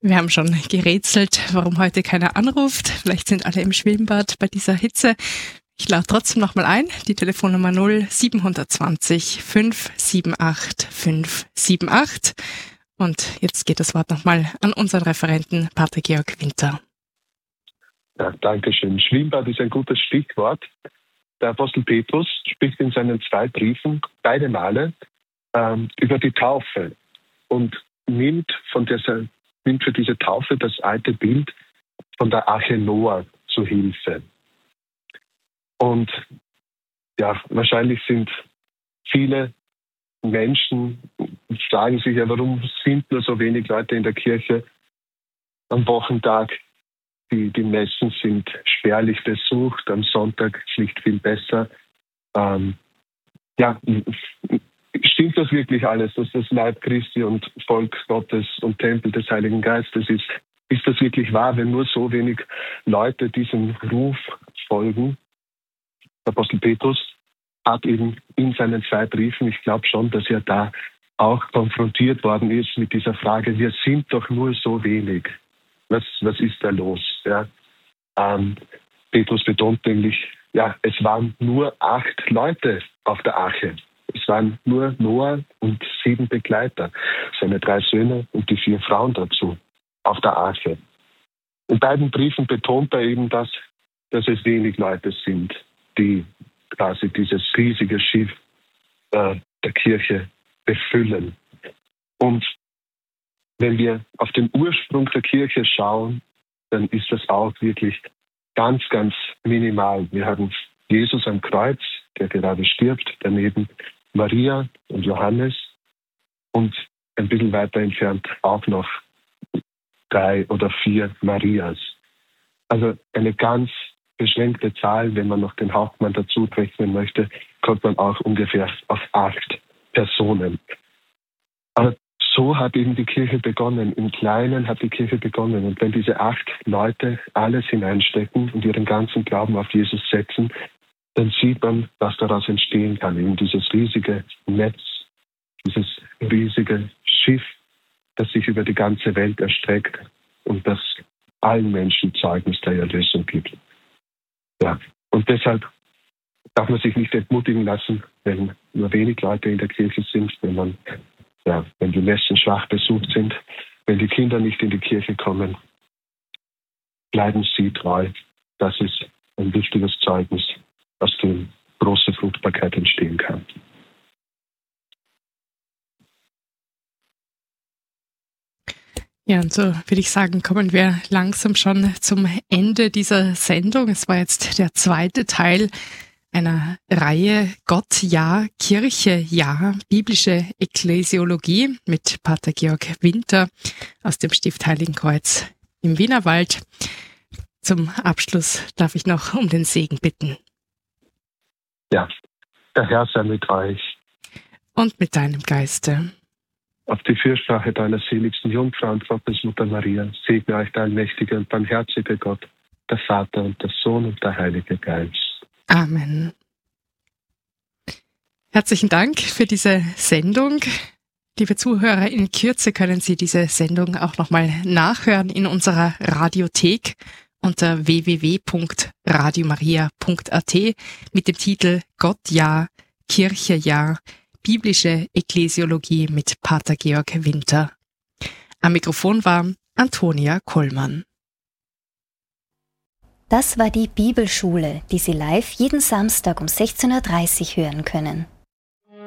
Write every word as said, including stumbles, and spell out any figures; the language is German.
Wir haben schon gerätselt, warum heute keiner anruft. Vielleicht sind alle im Schwimmbad bei dieser Hitze. Ich lade trotzdem nochmal ein, die Telefonnummer null sieben zwei null fünf sieben acht fünf sieben acht. Und jetzt geht das Wort nochmal an unseren Referenten Pater Georg Winter. Ja, danke schön. Schwimmbad ist ein gutes Stichwort. Der Apostel Petrus spricht in seinen zwei Briefen beide Male ähm, über die Taufe und nimmt von dieser nimmt für diese Taufe das alte Bild von der Arche Noah zu Hilfe. Und ja, wahrscheinlich sind viele Menschen, fragen sich ja, warum sind nur so wenig Leute in der Kirche am Wochentag? Die, die Messen sind spärlich besucht, am Sonntag schlicht viel besser. Ähm, ja, stimmt das wirklich alles, dass das Leib Christi und Volk Gottes und Tempel des Heiligen Geistes ist? Ist das wirklich wahr, wenn nur so wenig Leute diesem Ruf folgen? Der Apostel Petrus hat eben in seinen zwei Briefen, ich glaube schon, dass er da auch konfrontiert worden ist mit dieser Frage, wir sind doch nur so wenig. Was, was ist da los? Ja? Ähm, Petrus betont nämlich, ja, es waren nur acht Leute auf der Arche. Es waren nur Noah und sieben Begleiter, seine drei Söhne und die vier Frauen dazu auf der Arche. In beiden Briefen betont er eben, dass, dass es wenig Leute sind, die quasi dieses riesige Schiff äh, der Kirche befüllen. Und wenn wir auf den Ursprung der Kirche schauen, dann ist das auch wirklich ganz, ganz minimal. Wir haben Jesus am Kreuz, der gerade stirbt, daneben Maria und Johannes und ein bisschen weiter entfernt auch noch drei oder vier Marias. Also eine ganz beschränkte Zahl, wenn man noch den Hauptmann dazu rechnen möchte, kommt man auch ungefähr auf acht Personen. Aber so hat eben die Kirche begonnen. Im Kleinen hat die Kirche begonnen. Und wenn diese acht Leute alles hineinstecken und ihren ganzen Glauben auf Jesus setzen, dann sieht man, was daraus entstehen kann. Eben dieses riesige Netz, dieses riesige Schiff, das sich über die ganze Welt erstreckt und das allen Menschen Zeugnis der Erlösung gibt. Ja, und deshalb darf man sich nicht entmutigen lassen, wenn nur wenig Leute in der Kirche sind, wenn man, ja, wenn die Messen schwach besucht sind, wenn die Kinder nicht in die Kirche kommen. Bleiben Sie treu. Das ist ein wichtiges Zeugnis, aus dem große Fruchtbarkeit entstehen kann. Ja, und so würde ich sagen, kommen wir langsam schon zum Ende dieser Sendung. Es war jetzt der zweite Teil einer Reihe Gott, ja, Kirche, ja, biblische Ekklesiologie mit Pater Georg Winter aus dem Stift Heiligenkreuz im Wienerwald. Zum Abschluss darf ich noch um den Segen bitten. Ja, der Herr sei mit euch. Und mit deinem Geiste. Auf die Fürsprache deiner seligsten Jungfrau und Gottesmutter Maria segne euch der allmächtige und barmherzige Gott, der Vater und der Sohn und der Heilige Geist. Amen. Herzlichen Dank für diese Sendung. Liebe Zuhörer, in Kürze können Sie diese Sendung auch nochmal nachhören in unserer Radiothek unter w w w punkt radio maria punkt a t mit dem Titel Gott ja, Kirche ja, biblische Ekklesiologie mit Pater Georg Winter. Am Mikrofon war Antonia Kollmann. Das war die Bibelschule, die Sie live jeden Samstag um sechzehn Uhr dreißig hören können.